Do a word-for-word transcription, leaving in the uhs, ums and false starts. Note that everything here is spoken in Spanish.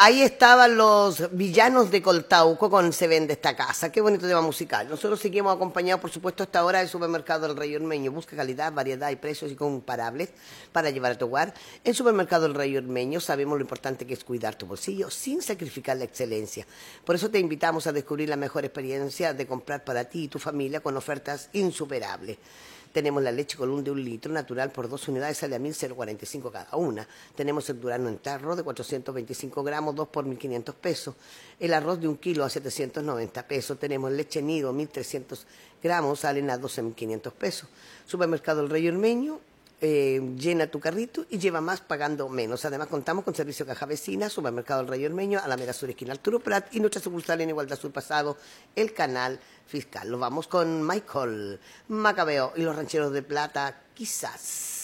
ahí estaban los villanos de Coltauco con Se Vende Esta Casa. Qué bonito tema musical. Nosotros seguimos acompañados, por supuesto, hasta ahora del Supermercado El Rey Ormeño. Busca calidad, variedad y precios incomparables para llevar a tu hogar. En Supermercado El Rey Ormeño sabemos lo importante que es cuidar tu bolsillo sin sacrificar la excelencia. Por eso te invitamos a descubrir la mejor experiencia de comprar para ti y tu familia con ofertas insuperables. Tenemos la leche Colún de un litro natural por dos unidades, sale a mil cuarenta y cinco cada una. Tenemos el Durano en tarro de cuatrocientos veinticinco gramos, dos por mil quinientos pesos. El arroz de un kilo a setecientos noventa pesos. Tenemos leche nido, mil trescientos gramos, salen a doce mil quinientos pesos. Supermercado El Rey Ormeño. Eh, llena tu carrito y lleva más pagando menos. Además contamos con servicio caja vecina, Supermercado El Rey Ormeño, Alameda Sur, esquina Arturo Prat, y nuestra sucursal en Igualdad Sur Pasado, el Canal Fiscal. Lo vamos con Michael Macabeo y los Rancheros de Plata, quizás.